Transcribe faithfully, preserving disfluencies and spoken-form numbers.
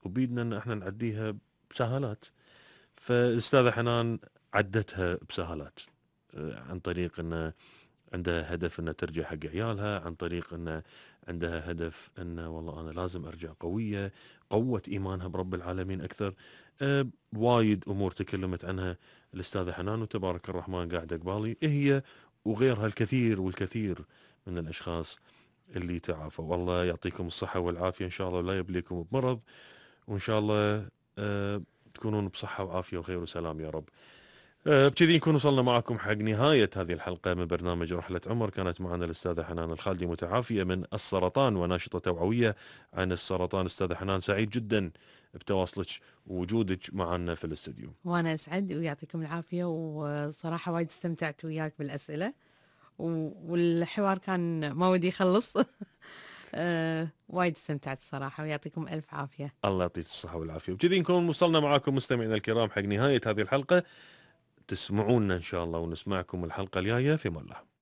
وبيدنا ان احنا نعديها بسهالات. فالاستاذه حنان عدتها بسهالات، آه، عن طريق ان عندها هدف ان ترجع حق عيالها، عن طريق ان عندها هدف ان والله انا لازم ارجع قويه، قوه ايمانها برب العالمين اكثر. أه وايد امور تكلمت عنها الاستاذه حنان، وتبارك الرحمن قاعده قبالي هي وغيرها الكثير والكثير من الاشخاص اللي تعافوا. والله يعطيكم الصحه والعافيه ان شاء الله، ولا يبليكم بمرض، وان شاء الله أه تكونون بصحه وعافيه وخير وسلام يا رب. أه، بكذي نكون وصلنا معكم حق نهاية هذه الحلقة من برنامج رحلة عمر. كانت معنا الأستاذة حنان الخالدي متعافية من السرطان وناشطة توعوية عن السرطان. أستاذة حنان سعيد جدا بتواصلك ووجودك معنا في الاستوديو. وانا اسعد ويعطيكم العافيه، وصراحه وايد استمتعت وياك بالاسئله، والحوار كان ما ودي يخلص. أه وايد استمتعت الصراحه، ويعطيكم الف عافيه. الله يعطيك الصحة والعافية. وبكذي نكون وصلنا معكم مستمعينا الكرام حق نهاية هذه الحلقة. تسمعونا إن شاء الله ونسمعكم الحلقة الجاية في مولاه.